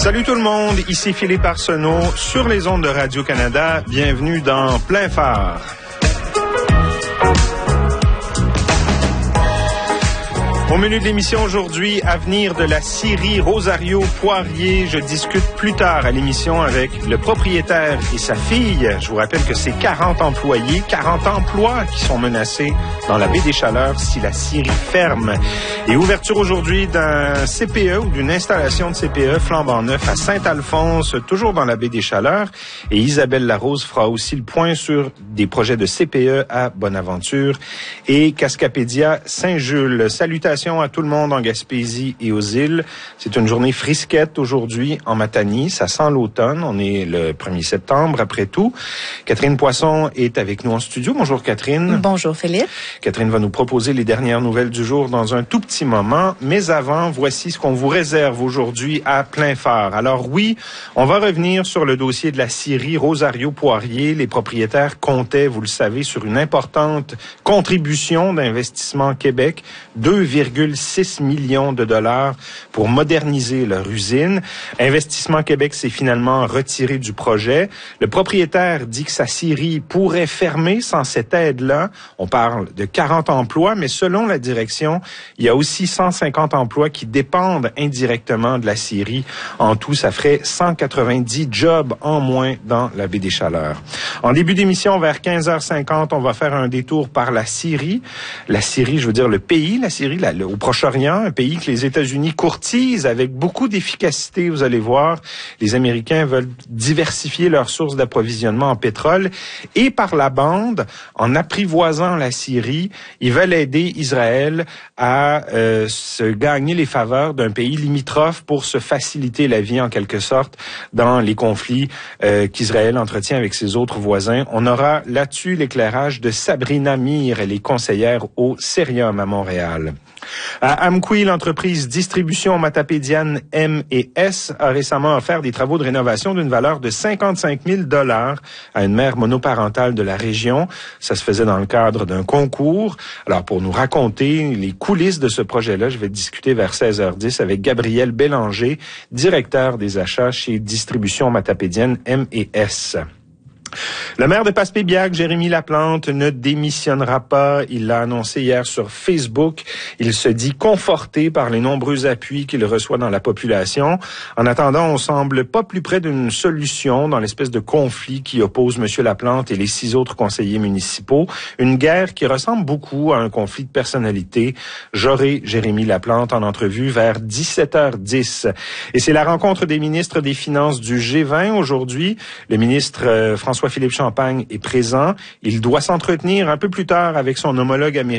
Salut tout le monde, ici Philippe Arsenault sur les ondes de Radio-Canada. Bienvenue dans Plein Phare. Au menu de l'émission aujourd'hui, avenir de la scierie Rosario Poirier. Je discute plus tard à l'émission avec le propriétaire et sa fille. Je vous rappelle que c'est 40 employés, 40 emplois qui sont menacés dans la baie des Chaleurs si la scierie ferme. Et ouverture aujourd'hui d'un CPE ou d'une installation de CPE flambant neuf à Saint-Alphonse, toujours dans la baie des Chaleurs. Et Isabelle Larose fera aussi le point sur des projets de CPE à Bonaventure et Cascapédia Saint-Jules. Salutations à tout le monde en Gaspésie et aux îles. C'est une journée frisquette aujourd'hui en Matanie. Ça sent l'automne. On est le 1er septembre après tout. Catherine Poisson est avec nous en studio. Bonjour Catherine. Bonjour Philippe. Catherine va nous proposer les dernières nouvelles du jour dans un tout petit moment. Mais avant, voici ce qu'on vous réserve aujourd'hui à Plein Phare. Alors oui, on va revenir sur le dossier de la scierie Rosario Poirier. Les propriétaires comptaient, vous le savez, sur une importante contribution d'Investissement Québec, 2,6 millions de dollars pour moderniser leur usine. Investissement Québec s'est finalement retiré du projet. Le propriétaire dit que sa scierie pourrait fermer sans cette aide-là. On parle de 40 emplois, mais selon la direction, il y a aussi 150 emplois qui dépendent indirectement de la scierie. En tout, ça ferait 190 jobs en moins dans la baie des Chaleurs. En début d'émission, vers 15h50, on va faire un détour par la Syrie. La Syrie, je veux dire le pays, la Syrie, au Proche-Orient, un pays que les États-Unis courtisent avec beaucoup d'efficacité, vous allez voir. Les Américains veulent diversifier leurs sources d'approvisionnement en pétrole et par la bande, en apprivoisant la Syrie, ils veulent aider Israël à se gagner les faveurs d'un pays limitrophe pour se faciliter la vie en quelque sorte dans les conflits qu'Israël entretient avec ses autres voisins. On aura là-dessus l'éclairage de Sabrina Mir, elle est conseillère au Cerium à Montréal. À Amqui, l'entreprise distribution matapédienne M&S a récemment offert des travaux de rénovation d'une valeur de 55 000 $ à une mère monoparentale de la région. Ça se faisait dans le cadre d'un concours. Alors, pour nous raconter les coulisses de ce projet-là, je vais discuter vers 16h10 avec Gabriel Bélanger, directeur des achats chez Distribution matapédienne M&S. Le maire de Passepébiac, Jérémy Laplante, ne démissionnera pas. Il l'a annoncé hier sur Facebook. Il se dit conforté par les nombreux appuis qu'il reçoit dans la population. En attendant, on semble pas plus près d'une solution dans l'espèce de conflit qui oppose M. Laplante et les 6 autres conseillers municipaux. Une guerre qui ressemble beaucoup à un conflit de personnalité. J'aurai Jérémy Laplante en entrevue vers 17h10. Et c'est la rencontre des ministres des Finances du G20 aujourd'hui. Le ministre François-Philippe Champagne est présent. Il doit s'entretenir un peu plus tard avec son homologue américain